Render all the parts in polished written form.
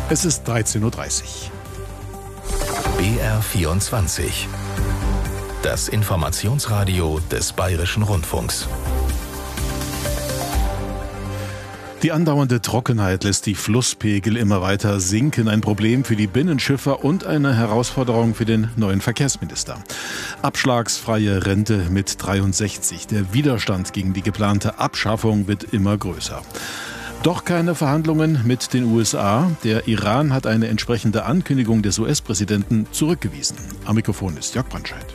Es ist 13:30 Uhr. BR24. Das Informationsradio des Bayerischen Rundfunks. Die andauernde Trockenheit lässt die Flusspegel immer weiter sinken. Ein Problem für die Binnenschiffer und eine Herausforderung für den neuen Verkehrsminister. Abschlagsfreie Rente mit 63. Der Widerstand gegen die geplante Abschaffung wird immer größer. Doch keine Verhandlungen mit den USA. Der Iran hat eine entsprechende Ankündigung des US-Präsidenten zurückgewiesen. Am Mikrofon ist Jörg Brandscheid.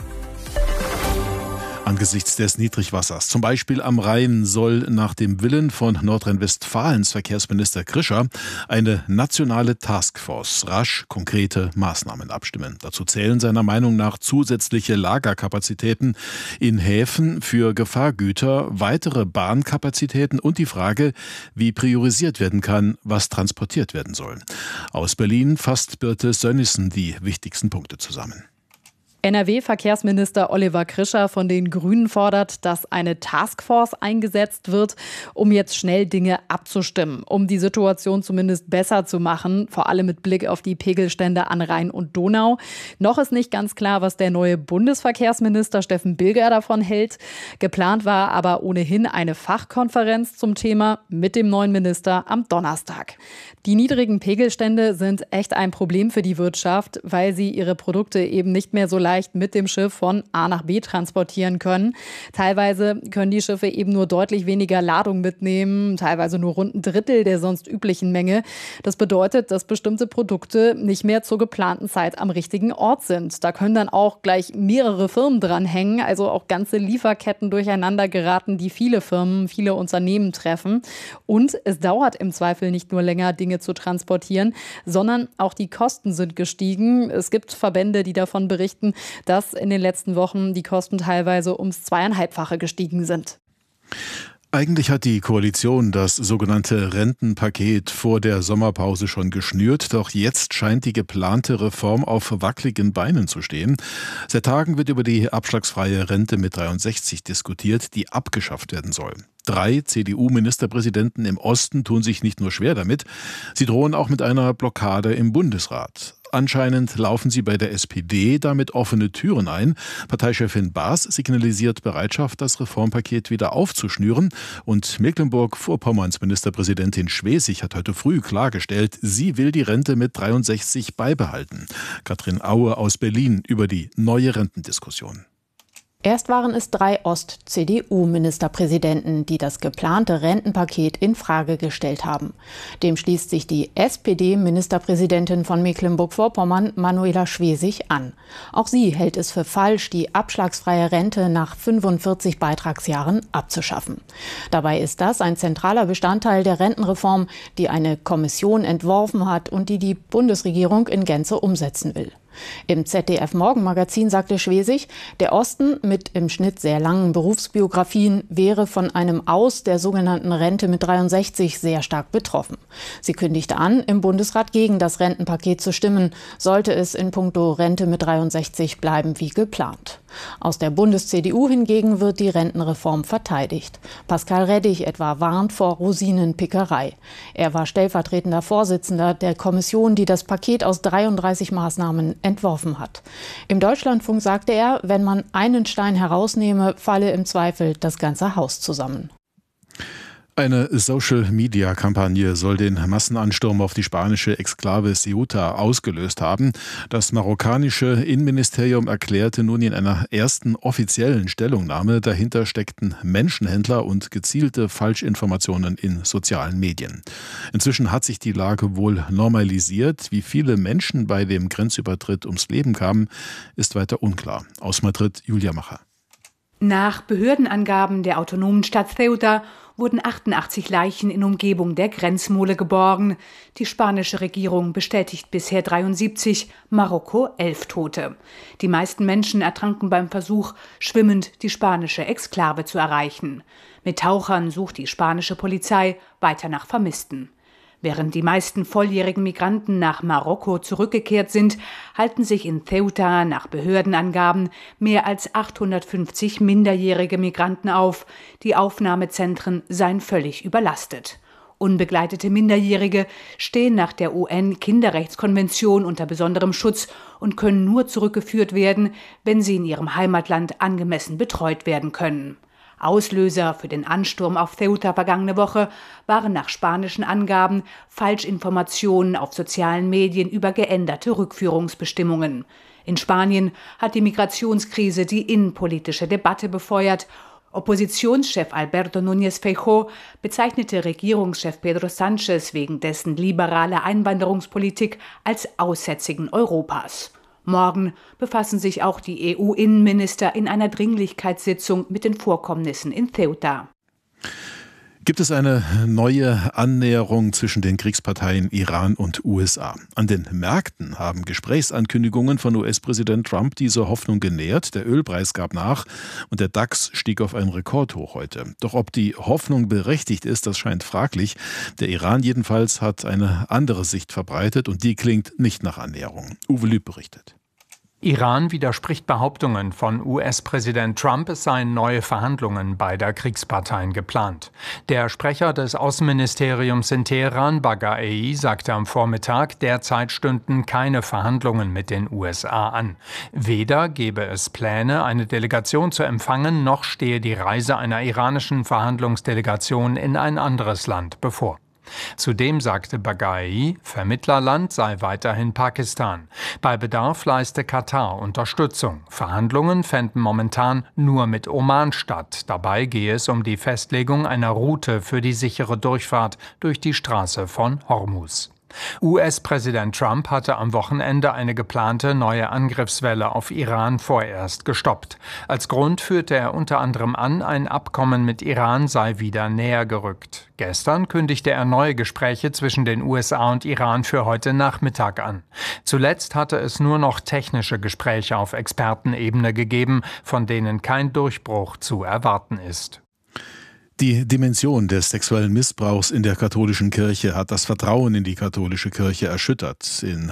Angesichts des Niedrigwassers, zum Beispiel am Rhein, soll nach dem Willen von Nordrhein-Westfalens Verkehrsminister Krischer eine nationale Taskforce rasch konkrete Maßnahmen abstimmen. Dazu zählen seiner Meinung nach zusätzliche Lagerkapazitäten in Häfen für Gefahrgüter, weitere Bahnkapazitäten und die Frage, wie priorisiert werden kann, was transportiert werden soll. Aus Berlin fasst Birte Sönnnissen die wichtigsten Punkte zusammen. NRW-Verkehrsminister Oliver Krischer von den Grünen fordert, dass eine Taskforce eingesetzt wird, um jetzt schnell Dinge abzustimmen, um die Situation zumindest besser zu machen, vor allem mit Blick auf die Pegelstände an Rhein und Donau. Noch ist nicht ganz klar, was der neue Bundesverkehrsminister Steffen Bilger davon hält. Geplant war aber ohnehin eine Fachkonferenz zum Thema mit dem neuen Minister am Donnerstag. Die niedrigen Pegelstände sind echt ein Problem für die Wirtschaft, weil sie ihre Produkte eben nicht mehr so leicht mit dem Schiff von A nach B transportieren können. Teilweise können die Schiffe eben nur deutlich weniger Ladung mitnehmen, teilweise nur rund ein Drittel der sonst üblichen Menge. Das bedeutet, dass bestimmte Produkte nicht mehr zur geplanten Zeit am richtigen Ort sind. Da können dann auch gleich mehrere Firmen dranhängen, also auch ganze Lieferketten durcheinander geraten, die viele Firmen, viele Unternehmen treffen. Und es dauert im Zweifel nicht nur länger, Dinge zu transportieren, sondern auch die Kosten sind gestiegen. Es gibt Verbände, die davon berichten, dass in den letzten Wochen die Kosten teilweise ums 2,5-fache gestiegen sind. Eigentlich hat die Koalition das sogenannte Rentenpaket vor der Sommerpause schon geschnürt, doch jetzt scheint die geplante Reform auf wackeligen Beinen zu stehen. Seit Tagen wird über die abschlagsfreie Rente mit 63 diskutiert, die abgeschafft werden soll. 3 CDU-Ministerpräsidenten im Osten tun sich nicht nur schwer damit, sie drohen auch mit einer Blockade im Bundesrat. Anscheinend laufen sie bei der SPD damit offene Türen ein. Parteichefin Baas signalisiert Bereitschaft, das Reformpaket wieder aufzuschnüren. Und Mecklenburg-Vorpommerns Ministerpräsidentin Schwesig hat heute früh klargestellt, sie will die Rente mit 63 beibehalten. Katrin Aue aus Berlin über die neue Rentendiskussion. Erst waren es 3 Ost-CDU-Ministerpräsidenten, die das geplante Rentenpaket in Frage gestellt haben. Dem schließt sich die SPD-Ministerpräsidentin von Mecklenburg-Vorpommern, Manuela Schwesig, an. Auch sie hält es für falsch, die abschlagsfreie Rente nach 45 Beitragsjahren abzuschaffen. Dabei ist das ein zentraler Bestandteil der Rentenreform, die eine Kommission entworfen hat und die die Bundesregierung in Gänze umsetzen will. Im ZDF-Morgenmagazin sagte Schwesig, der Osten mit im Schnitt sehr langen Berufsbiografien wäre von einem Aus der sogenannten Rente mit 63 sehr stark betroffen. Sie kündigte an, im Bundesrat gegen das Rentenpaket zu stimmen, sollte es in puncto Rente mit 63 bleiben wie geplant. Aus der Bundes-CDU hingegen wird die Rentenreform verteidigt. Pascal Rettig etwa warnt vor Rosinenpickerei. Er war stellvertretender Vorsitzender der Kommission, die das Paket aus 33 Maßnahmen entworfen hat. Im Deutschlandfunk sagte er, wenn man einen Stein herausnehme, falle im Zweifel das ganze Haus zusammen. Eine Social-Media-Kampagne soll den Massenansturm auf die spanische Exklave Ceuta ausgelöst haben. Das marokkanische Innenministerium erklärte nun in einer ersten offiziellen Stellungnahme, dahinter steckten Menschenhändler und gezielte Falschinformationen in sozialen Medien. Inzwischen hat sich die Lage wohl normalisiert. Wie viele Menschen bei dem Grenzübertritt ums Leben kamen, ist weiter unklar. Aus Madrid Julia Macher. Nach Behördenangaben der autonomen Stadt Ceuta wurden 88 Leichen in Umgebung der Grenzmole geborgen. Die spanische Regierung bestätigt bisher 73, Marokko 11 Tote. Die meisten Menschen ertranken beim Versuch, schwimmend die spanische Exklave zu erreichen. Mit Tauchern sucht die spanische Polizei weiter nach Vermissten. Während die meisten volljährigen Migranten nach Marokko zurückgekehrt sind, halten sich in Ceuta nach Behördenangaben mehr als 850 minderjährige Migranten auf. Die Aufnahmezentren seien völlig überlastet. Unbegleitete Minderjährige stehen nach der UN-Kinderrechtskonvention unter besonderem Schutz und können nur zurückgeführt werden, wenn sie in ihrem Heimatland angemessen betreut werden können. Auslöser für den Ansturm auf Ceuta vergangene Woche waren nach spanischen Angaben Falschinformationen auf sozialen Medien über geänderte Rückführungsbestimmungen. In Spanien hat die Migrationskrise die innenpolitische Debatte befeuert. Oppositionschef Alberto Núñez Feijóo bezeichnete Regierungschef Pedro Sánchez wegen dessen liberaler Einwanderungspolitik als Aussätzigen Europas. Morgen befassen sich auch die EU-Innenminister in einer Dringlichkeitssitzung mit den Vorkommnissen in Ceuta. Gibt es eine neue Annäherung zwischen den Kriegsparteien Iran und USA? An den Märkten haben Gesprächsankündigungen von US-Präsident Trump diese Hoffnung genährt. Der Ölpreis gab nach und der DAX stieg auf ein Rekordhoch heute. Doch ob die Hoffnung berechtigt ist, das scheint fraglich. Der Iran jedenfalls hat eine andere Sicht verbreitet und die klingt nicht nach Annäherung. Uwe Lüb berichtet. Iran widerspricht Behauptungen von US-Präsident Trump, es seien neue Verhandlungen beider Kriegsparteien geplant. Der Sprecher des Außenministeriums in Teheran, Baghai, sagte am Vormittag, derzeit stünden keine Verhandlungen mit den USA an. Weder gebe es Pläne, eine Delegation zu empfangen, noch stehe die Reise einer iranischen Verhandlungsdelegation in ein anderes Land bevor. Zudem sagte Baghai, Vermittlerland sei weiterhin Pakistan. Bei Bedarf leiste Katar Unterstützung. Verhandlungen fänden momentan nur mit Oman statt. Dabei gehe es um die Festlegung einer Route für die sichere Durchfahrt durch die Straße von Hormuz. US-Präsident Trump hatte am Wochenende eine geplante neue Angriffswelle auf Iran vorerst gestoppt. Als Grund führte er unter anderem an, ein Abkommen mit Iran sei wieder näher gerückt. Gestern kündigte er neue Gespräche zwischen den USA und Iran für heute Nachmittag an. Zuletzt hatte es nur noch technische Gespräche auf Expertenebene gegeben, von denen kein Durchbruch zu erwarten ist. Die Dimension des sexuellen Missbrauchs in der katholischen Kirche hat das Vertrauen in die katholische Kirche erschüttert. In